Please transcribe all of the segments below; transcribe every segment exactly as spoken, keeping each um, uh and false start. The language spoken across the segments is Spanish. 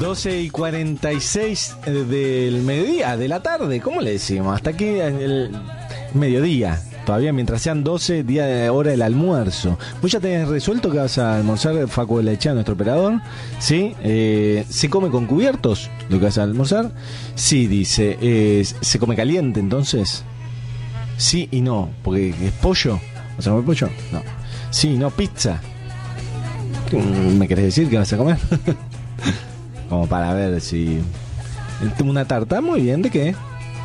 doce y cuarenta y seis del mediodía, de la tarde, ¿cómo le decimos? Hasta aquí el mediodía. Todavía mientras sean doce, día de hora del almuerzo. ¿Vos ya tenés resuelto que vas a almorzar, Facu de la Echea, nuestro operador? ¿Sí? Eh, ¿Se come con cubiertos lo que vas a almorzar? Sí, dice. Eh, ¿Se come caliente entonces? Sí y no, porque es pollo. ¿Vas a comer pollo? No. Sí, no, pizza. ¿Me querés decir que vas a comer? Como para ver si... Una tarta, muy bien, ¿de qué?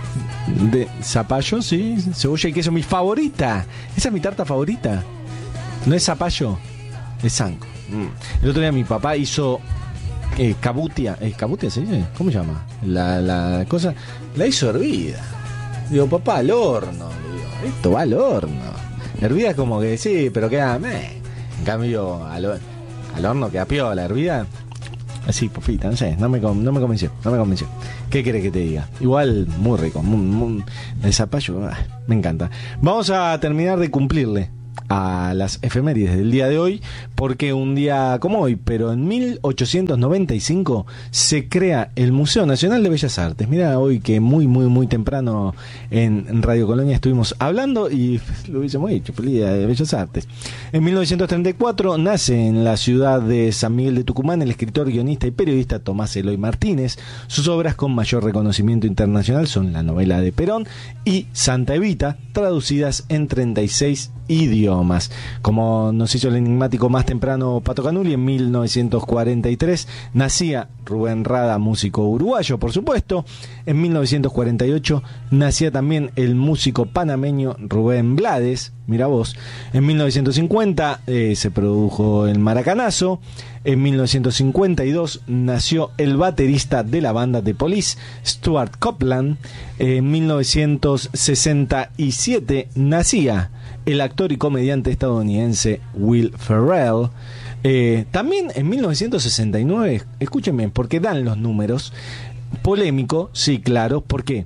De zapallo, sí, cebolla y queso, mi favorita. Esa es mi tarta favorita. No es zapallo, es zanco. Mm. El otro día mi papá hizo eh, cabutia. ¿Es cabutia, sí? ¿Cómo se llama? La, la cosa. La hizo hervida. Digo, papá, al horno. Digo, esto va al horno. Hervida como que sí, pero queda meh. En cambio, al, al horno queda piola. Hervida, así, pofita, no sé, no me, no me convenció, no me convenció. ¿Qué querés que te diga? Igual, muy rico, muy, muy, el zapallo, ah, me encanta. Vamos a terminar de cumplirle a las efemérides del día de hoy, porque un día como hoy, pero en mil ochocientos noventa y cinco se crea el Museo Nacional de Bellas Artes. Mira, hoy que muy, muy, muy temprano en Radio Colonia estuvimos hablando y lo hubiésemos hecho, feliz día de Bellas Artes. En mil novecientos treinta y cuatro nace en la ciudad de San Miguel de Tucumán el escritor, guionista y periodista Tomás Eloy Martínez. Sus obras con mayor reconocimiento internacional son la novela de Perón y Santa Evita, traducidas en treinta y seis idiomas. Como nos hizo el enigmático más temprano Pato Canuli, en mil novecientos cuarenta y tres nacía Rubén Rada, músico uruguayo, por supuesto. En mil novecientos cuarenta y ocho nacía también el músico panameño Rubén Blades, mira vos. En mil novecientos cincuenta eh, se produjo el Maracanazo. En mil novecientos cincuenta y dos nació el baterista de la banda The Police, Stuart Copeland. En mil novecientos sesenta y siete nacía el actor y comediante estadounidense Will Ferrell. Eh, también en mil novecientos sesenta y nueve, escúchenme, porque dan los números, polémico, sí, claro, ¿por qué?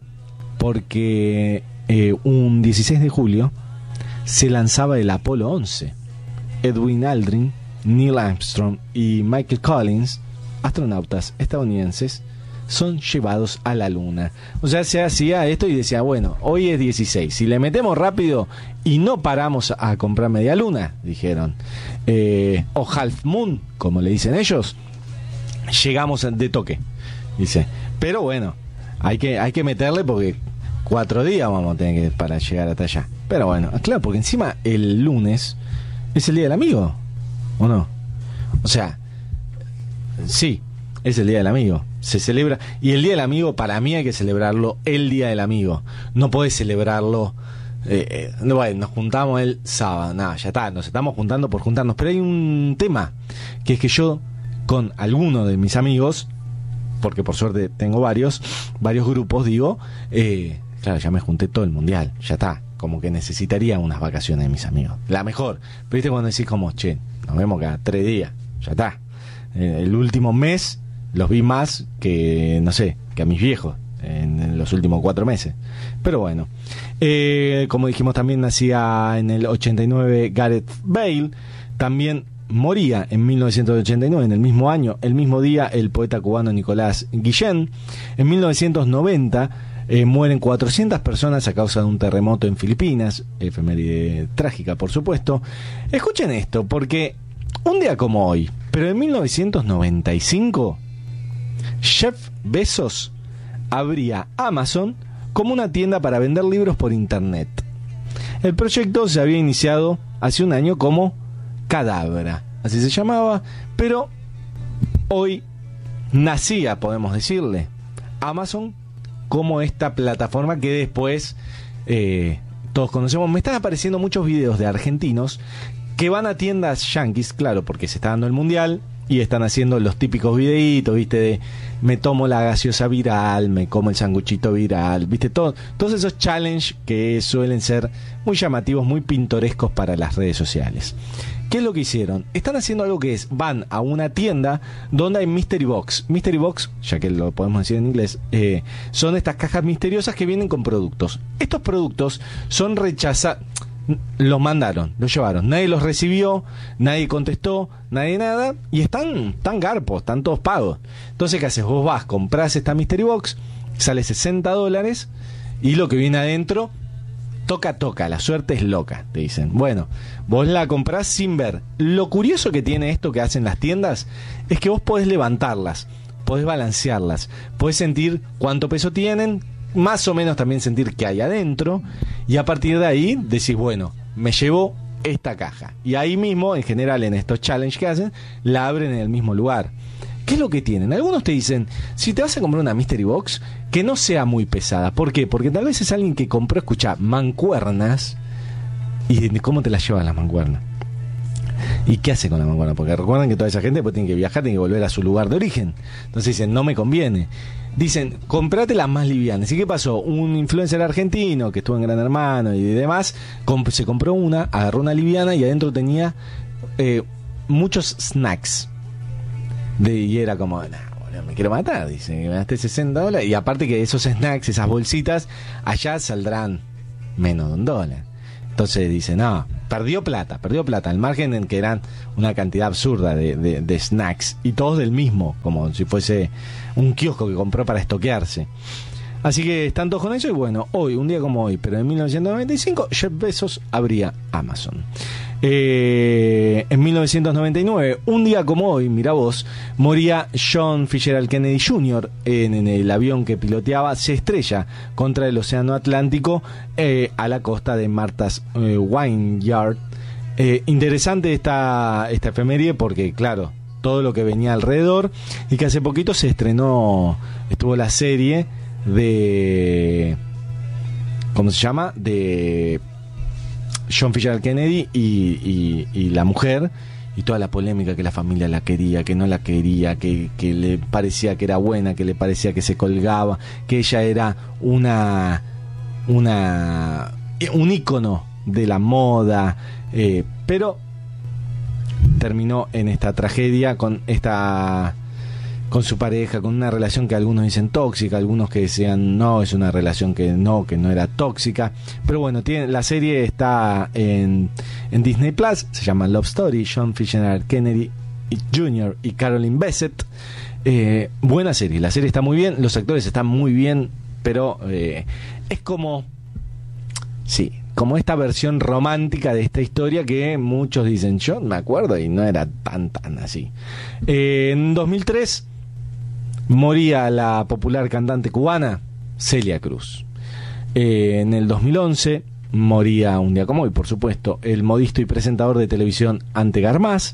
Porque eh, un dieciséis de julio se lanzaba el Apolo once. Edwin Aldrin, Neil Armstrong y Michael Collins, astronautas estadounidenses, son llevados a la luna. O sea, se hacía esto y decía, bueno, hoy es dieciséis, si le metemos rápido y no paramos a comprar media luna, dijeron, eh, o half moon, como le dicen ellos, llegamos de toque, dice. Pero bueno, hay que, hay que meterle porque cuatro días vamos a tener que para llegar hasta allá. Pero bueno, claro, porque encima el lunes es el Día del Amigo, ¿o no? O sea, sí, es el Día del Amigo. Se celebra, y el Día del Amigo para mí hay que celebrarlo el Día del Amigo. No podés celebrarlo eh, eh, no, bueno, nos juntamos el sábado, nada, ya está, nos estamos juntando por juntarnos. Pero hay un tema, que es que yo con alguno de mis amigos, porque por suerte tengo varios varios grupos, digo, eh, claro, ya me junté todo el mundial, ya está, como que necesitaría unas vacaciones de mis amigos, la mejor. Pero viste cuando decís como, che, nos vemos cada tres días, ya está. Eh, el último mes los vi más que, no sé, que a mis viejos en, en los últimos cuatro meses. Pero bueno, eh, como dijimos, también nacía en el ochenta y nueve Gareth Bale. También moría en mil novecientos ochenta y nueve, en el mismo año, el mismo día, el poeta cubano Nicolás Guillén. En mil novecientos noventa eh, mueren cuatrocientas personas a causa de un terremoto en Filipinas, efeméride trágica, por supuesto. Escuchen esto, porque un día como hoy, pero en mil novecientos noventa y cinco, Jeff Bezos abría Amazon como una tienda para vender libros por internet. El proyecto se había iniciado hace un año como Cadabra, así se llamaba, pero hoy nacía, podemos decirle, Amazon como esta plataforma que después eh, todos conocemos. Me están apareciendo muchos videos de argentinos que van a tiendas yanquis, claro, porque se está dando el mundial y están haciendo los típicos videitos, viste, de me tomo la gaseosa viral, me como el sanguchito viral, viste, todo, todos esos challenges que suelen ser muy llamativos, muy pintorescos para las redes sociales. ¿Qué es lo que hicieron? Están haciendo algo que es, van a una tienda donde hay Mystery Box. Mystery Box, ya que lo podemos decir en inglés, eh, son estas cajas misteriosas que vienen con productos. Estos productos son rechazados, los mandaron, los llevaron, nadie los recibió, nadie contestó, nadie nada, y están tan garpos, están todos pagos. Entonces, ¿qué haces? Vos vas, comprás esta Mystery Box, sale sesenta dólares, y lo que viene adentro, toca, toca, la suerte es loca, te dicen. Bueno, vos la comprás sin ver. Lo curioso que tiene esto que hacen las tiendas, es que vos podés levantarlas, podés balancearlas, podés sentir cuánto peso tienen, más o menos también sentir qué hay adentro, y a partir de ahí decís, bueno, me llevo esta caja, y ahí mismo, en general en estos challenges que hacen, la abren en el mismo lugar. ¿Qué es lo que tienen? Algunos te dicen, si te vas a comprar una Mystery Box, que no sea muy pesada. ¿Por qué? Porque tal vez es alguien que compró, escucha, mancuernas, y ¿cómo te las llevan las mancuernas? ¿Y qué hace con la mancuerna? Porque recuerdan que toda esa gente pues tiene que viajar, tiene que volver a su lugar de origen. Entonces dicen, no me conviene. Dicen, comprate las más livianas. ¿Y qué pasó? Un influencer argentino que estuvo en Gran Hermano y demás, comp- se compró una, agarró una liviana y adentro tenía eh, muchos snacks. De, y era como, nah, boludo, me quiero matar. Dice, me gasté sesenta dólares. Y aparte que esos snacks, esas bolsitas, allá saldrán menos de un dólar. Entonces dice, no, perdió plata, perdió plata, al margen en que eran una cantidad absurda de, de, de snacks, y todos del mismo, como si fuese un kiosco que compró para estoquearse. Así que están todos con eso, y bueno, hoy, un día como hoy, pero en mil novecientos noventa y cinco, Jeff Bezos abría Amazon. Eh, en mil novecientos noventa y nueve, un día como hoy, mira vos, moría John Fitzgerald Kennedy junior en, en el avión que piloteaba, se estrella contra el océano Atlántico eh, a la costa de Martha's eh, Vineyard. Eh, interesante esta, esta efeméride porque, claro, todo lo que venía alrededor, y que hace poquito se estrenó, estuvo la serie de, ¿cómo se llama? De John Fitzgerald Kennedy y, y, y la mujer, y toda la polémica, que la familia la quería, que no la quería, que, que le parecía que era buena, que le parecía que se colgaba, que ella era una una un ícono de la moda, eh, pero terminó en esta tragedia con esta con su pareja, con una relación que algunos dicen tóxica, algunos que decían no, es una relación que no, que no era tóxica. Pero bueno, tiene, la serie está en, en Disney Plus, se llama Love Story, John Fitzgerald Kennedy junior y Caroline Bessette. Eh, buena serie, la serie está muy bien, los actores están muy bien, pero eh, es como, sí, como esta versión romántica de esta historia que muchos dicen, yo me acuerdo y no era tan tan así. Eh, en dos mil tres moría la popular cantante cubana Celia Cruz. Eh, en el dos mil once moría, un día como hoy, por supuesto, el modisto y presentador de televisión Ante Garmaz.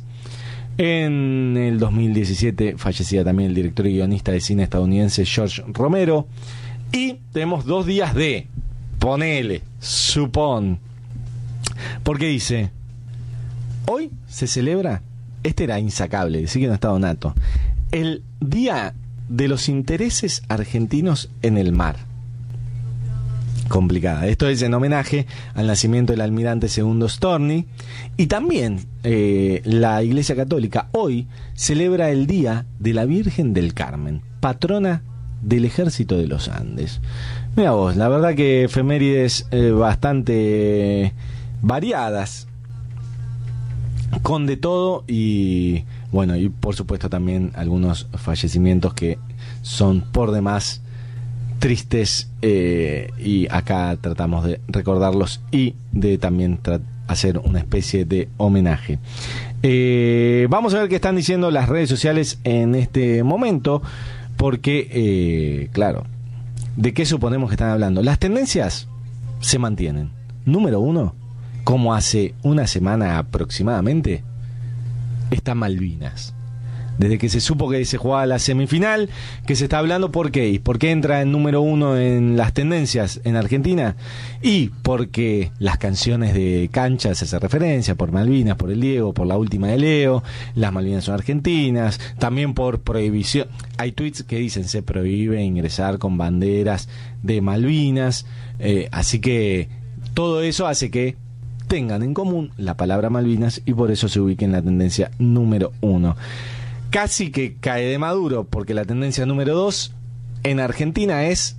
En el dos mil diecisiete fallecía también el director y guionista de cine estadounidense George Romero. Y tenemos dos días de, ponele, supón, porque dice, hoy se celebra, este era insacable, decir que no estaba nato, el Día de los Intereses Argentinos en el Mar. Complicada. Esto es en homenaje al nacimiento del almirante Segundo Storni. Y también eh, la Iglesia Católica hoy celebra el Día de la Virgen del Carmen, patrona del Ejército de los Andes. Mira vos, la verdad que efemérides eh, bastante variadas, con de todo, y bueno, y por supuesto también algunos fallecimientos que son por demás tristes, eh, y acá tratamos de recordarlos y de también tra- hacer una especie de homenaje. Eh, vamos a ver qué están diciendo las redes sociales en este momento, porque eh, claro, ¿de qué suponemos que están hablando? Las tendencias se mantienen. Número uno, como hace una semana aproximadamente, está Malvinas. Desde que se supo que se jugaba la semifinal, que se está hablando, ¿por qué? ¿Y por qué entra en número uno en las tendencias en Argentina? Y porque las canciones de cancha se hace referencia por Malvinas, por el Diego, por la última de Leo, las Malvinas son argentinas, también por prohibición. Hay tweets que dicen se prohíbe ingresar con banderas de Malvinas, eh, así que todo eso hace que tengan en común la palabra Malvinas y por eso se ubique en la tendencia número uno. Casi que cae de maduro, porque la tendencia número dos en Argentina es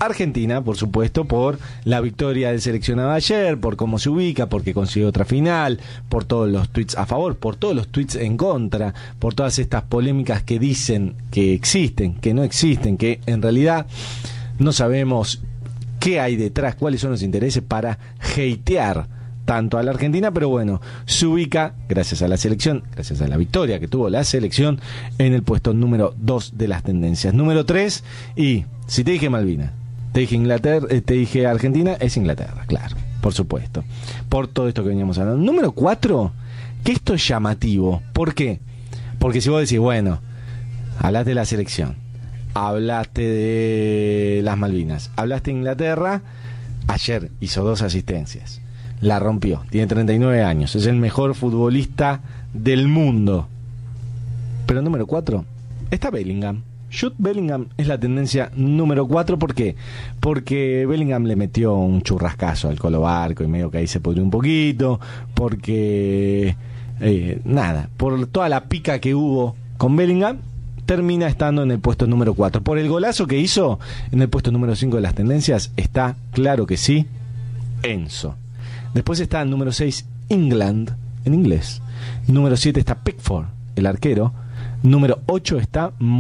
Argentina, por supuesto, por la victoria del seleccionado ayer, por cómo se ubica, porque consiguió otra final, por todos los tweets a favor, por todos los tweets en contra, por todas estas polémicas que dicen que existen, que no existen, que en realidad no sabemos qué hay detrás, cuáles son los intereses para hatear tanto a la Argentina, pero bueno, se ubica, gracias a la selección, gracias a la victoria que tuvo la selección, en el puesto número dos de las tendencias. Número tres, y si te dije Malvinas, te dije Inglaterra, eh, te dije Argentina, es Inglaterra, claro, por supuesto, por todo esto que veníamos hablando. Número cuatro, que esto es llamativo. ¿Por qué? Porque si vos decís, bueno, hablaste de la selección, hablaste de las Malvinas, hablaste de Inglaterra, ayer hizo dos asistencias, la rompió, tiene treinta y nueve años, es el mejor futbolista del mundo. Pero número cuatro, está Bellingham. Jude Bellingham es la tendencia número cuatro. ¿Por qué? Porque Bellingham le metió un churrascazo al Colo Barco y medio que ahí se pudrió un poquito. Porque, eh, nada, por toda la pica que hubo con Bellingham, termina estando en el puesto número cuatro. Por el golazo que hizo en el puesto número cinco de las tendencias, está, claro que sí, Enzo. Después está el número seis, England, en inglés. Número siete está Pickford, el arquero. Número ocho está